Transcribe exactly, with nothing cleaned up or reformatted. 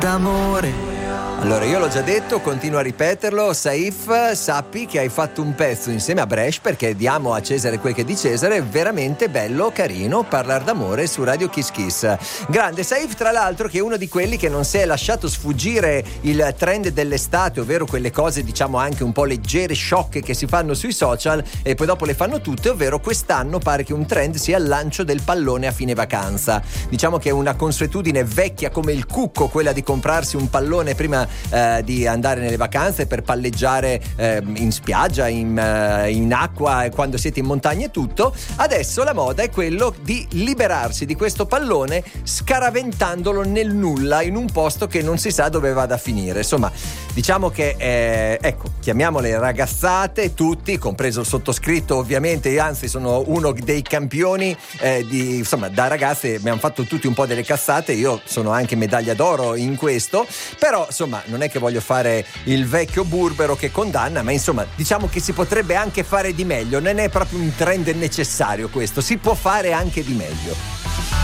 d'amore. Allora, io l'ho già detto, continuo a ripeterlo, Saif, sappi che hai fatto un pezzo insieme a Bresh, perché diamo a Cesare quel che è di Cesare, veramente bello, carino, parlare d'amore su Radio Kiss Kiss. Grande Saif, tra l'altro, che è uno di quelli che non si è lasciato sfuggire il trend dell'estate, ovvero quelle cose diciamo anche un po' leggere, sciocche che si fanno sui social e poi dopo le fanno tutte, ovvero quest'anno pare che un trend sia il lancio del pallone a fine vacanza. Diciamo che è una consuetudine vecchia come il cucco, quella di comprarsi un pallone prima Eh, di andare nelle vacanze per palleggiare eh, in spiaggia, in, eh, in acqua, quando siete in montagna e tutto. Adesso la moda è quello di liberarsi di questo pallone scaraventandolo nel nulla in un posto che non si sa dove vada a finire. Insomma, diciamo che eh, ecco, chiamiamole ragazzate tutti, compreso il sottoscritto ovviamente, anzi sono uno dei campioni eh, di, insomma, da ragazze abbiamo fatto tutti un po' delle cazzate, io sono anche medaglia d'oro in questo, però insomma non è che voglio fare il vecchio burbero che condanna, ma insomma diciamo che si potrebbe anche fare di meglio, non è proprio un trend necessario questo, si può fare anche di meglio.